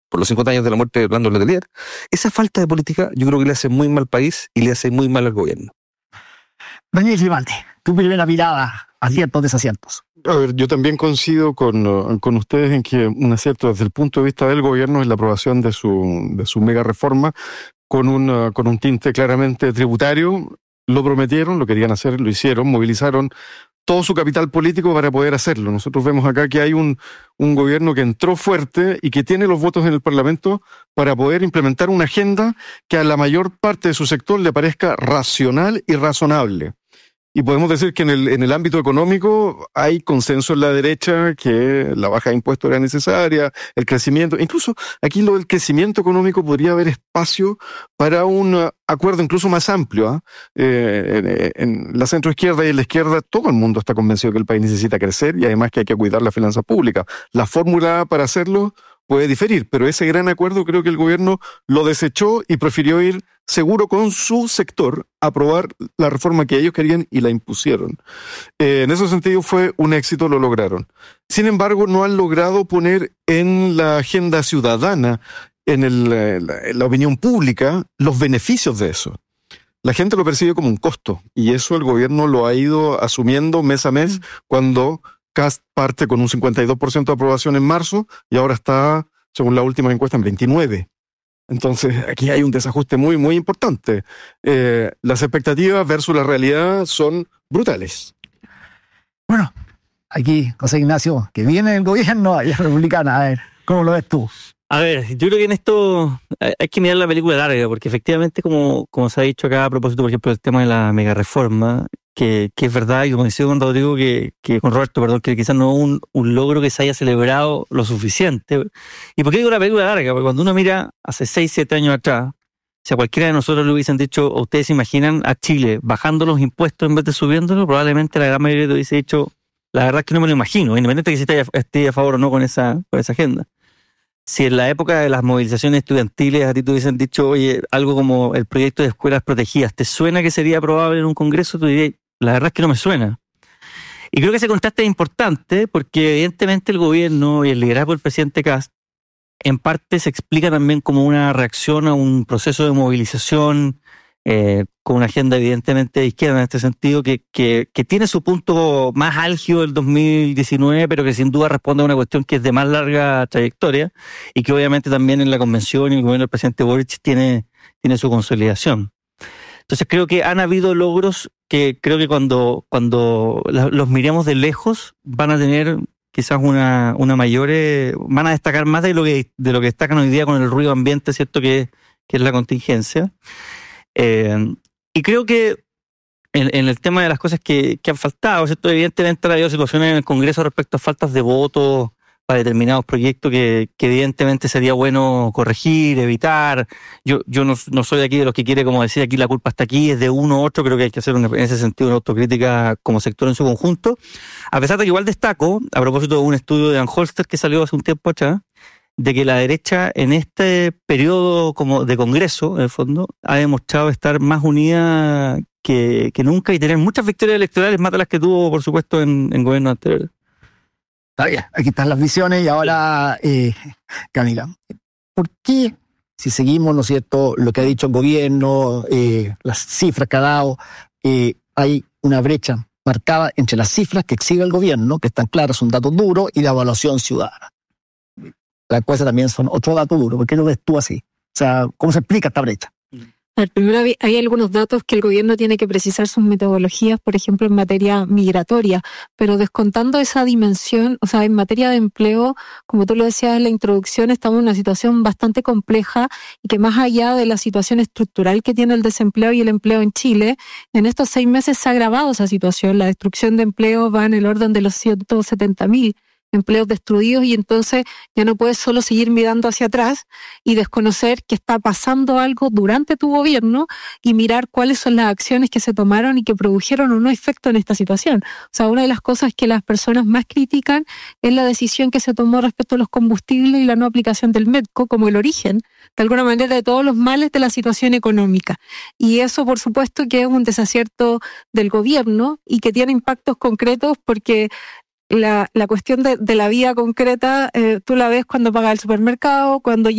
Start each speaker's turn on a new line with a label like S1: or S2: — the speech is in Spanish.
S1: por los 50 años de la muerte de Orlando Letelier. Esa falta de política yo creo que le hace muy mal al país y le hace muy mal al gobierno.
S2: Daniel Grimante, tu primera mirada, aciertos, desaciertos.
S3: A ver, yo también coincido con ustedes en que un acierto desde el punto de vista del gobierno es la aprobación de su mega reforma con un tinte claramente tributario. Lo prometieron, lo querían hacer, lo hicieron, movilizaron todo su capital político para poder hacerlo. Nosotros vemos acá que hay un gobierno que entró fuerte y que tiene los votos en el Parlamento para poder implementar una agenda que a la mayor parte de su sector le parezca racional y razonable. Y podemos decir que en el ámbito económico hay consenso en la derecha que la baja de impuestos era necesaria, el crecimiento, incluso aquí lo del crecimiento económico podría haber espacio para un acuerdo incluso más amplio. En la centroizquierda y en la izquierda todo el mundo está convencido que el país necesita crecer y además que hay que cuidar la finanza pública. La fórmula para hacerlo puede diferir, pero ese gran acuerdo creo que el gobierno lo desechó y prefirió ir seguro con su sector a aprobar la reforma que ellos querían y la impusieron. En ese sentido fue un éxito, lo lograron. Sin embargo, no han logrado poner en la agenda ciudadana, en la opinión pública, los beneficios de eso. La gente lo percibe como un costo y eso el gobierno lo ha ido asumiendo mes a mes cuando Kast parte con un 52% de aprobación en marzo y ahora está, según la última encuesta, en 29%. Entonces, aquí hay un desajuste muy, muy importante. Las expectativas versus la realidad son brutales.
S2: Bueno, aquí José Ignacio, que viene del gobierno y es republicana. A ver, ¿cómo lo ves tú?
S4: A ver, yo creo que en esto hay que mirar la película larga, porque efectivamente, como se ha dicho acá a propósito, por ejemplo, del tema de la mega reforma, que es verdad, y como decía con Rodrigo, con Roberto, perdón, que quizás no es un logro que se haya celebrado lo suficiente. ¿Y por qué digo la película larga? Porque cuando uno mira hace 6, 7 años atrás, si a cualquiera de nosotros le hubiesen dicho, ¿ustedes se imaginan a Chile bajando los impuestos en vez de subiéndolos? Probablemente la gran mayoría te hubiese dicho, la verdad es que no me lo imagino, independientemente de que esté a favor o no con esa agenda. Si en la época de las movilizaciones estudiantiles a ti te hubiesen dicho, oye, algo como el proyecto de escuelas protegidas, ¿te suena que sería aprobable en un congreso? Tú dirías, la verdad es que no me suena. Y creo que ese contraste es importante porque evidentemente el gobierno y el liderazgo del presidente Kast en parte se explica también como una reacción a un proceso de movilización con una agenda evidentemente de izquierda en este sentido que tiene su punto más álgido del 2019, pero que sin duda responde a una cuestión que es de más larga trayectoria y que obviamente también en la convención y el gobierno del presidente Boric tiene su consolidación. Entonces creo que han habido logros que creo que cuando los miremos de lejos van a tener quizás una mayor, van a destacar más de lo que destacan hoy día con el ruido ambiente, ¿cierto? Que es la contingencia. Y creo que en el tema de las cosas que han faltado, ¿cierto? Evidentemente ha habido situaciones en el Congreso respecto a faltas de votos para determinados proyectos que evidentemente sería bueno corregir, evitar. Yo no soy de aquí de los que quiere, como decir, aquí la culpa está aquí, es de uno u otro. Creo que hay que hacer en ese sentido una autocrítica como sector en su conjunto. A pesar de que igual destaco, a propósito de un estudio de Ann Holster que salió hace un tiempo atrás, de que la derecha en este periodo como de congreso, en el fondo, ha demostrado estar más unida que nunca y tener muchas victorias electorales más de las que tuvo, por supuesto, en gobiernos anteriores.
S2: Está bien, aquí están las visiones y ahora, Camila, ¿por qué, si seguimos, ¿no es cierto?, lo que ha dicho el gobierno, las cifras que ha dado, hay una brecha marcada entre las cifras que exhibe el gobierno, que están claras, son datos duros, y la evaluación ciudadana? Las encuestas también son otro dato duro. ¿Por qué lo ves tú así? O sea, ¿cómo se explica esta brecha?
S5: Primero hay algunos datos que el gobierno tiene que precisar sus metodologías, por ejemplo, en materia migratoria, pero descontando esa dimensión, o sea, en materia de empleo, como tú lo decías en la introducción, estamos en una situación bastante compleja y que más allá de la situación estructural que tiene el desempleo y el empleo en Chile, en estos 6 meses se ha agravado esa situación. La destrucción de empleo va en el orden de los 170.000 empleos destruidos y entonces ya no puedes solo seguir mirando hacia atrás y desconocer que está pasando algo durante tu gobierno y mirar cuáles son las acciones que se tomaron y que produjeron o no efecto en esta situación. O sea, una de las cosas que las personas más critican es la decisión que se tomó respecto a los combustibles y la no aplicación del MEDCO como el origen, de alguna manera, de todos los males de la situación económica. Y eso, por supuesto, que es un desacierto del gobierno y que tiene impactos concretos porque la cuestión de la vida concreta, tú la ves cuando pagas el supermercado, cuando